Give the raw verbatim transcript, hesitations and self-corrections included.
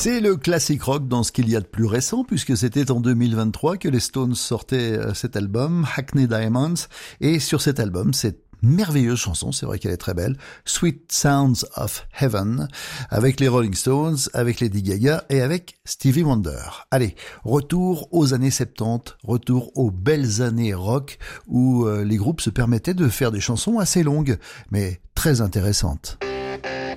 C'est le classique rock dans ce qu'il y a de plus récent, puisque c'était en deux mille vingt-trois que les Stones sortaient cet album, Hackney Diamonds, et sur cet album, cette merveilleuse chanson, c'est vrai qu'elle est très belle, Sweet Sounds of Heaven, avec les Rolling Stones, avec Lady Gaga et avec Stevie Wonder. Allez, retour aux années soixante-dix, retour aux belles années rock, où euh, les groupes se permettaient de faire des chansons assez longues, mais très intéressantes.